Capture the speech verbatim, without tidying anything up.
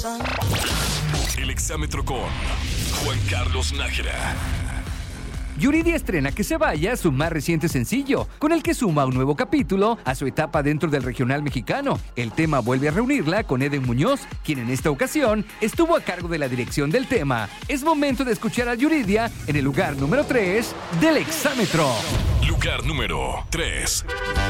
El exámetro con Juan Carlos Nájera. Yuridia estrena Que se vaya, su más reciente sencillo, con el que suma un nuevo capítulo a su etapa dentro del regional mexicano. El tema vuelve a reunirla con Eden Muñoz, quien en esta ocasión estuvo a cargo de la dirección del tema. Es momento de escuchar a Yuridia en el lugar número tres del exámetro. Lugar número tres.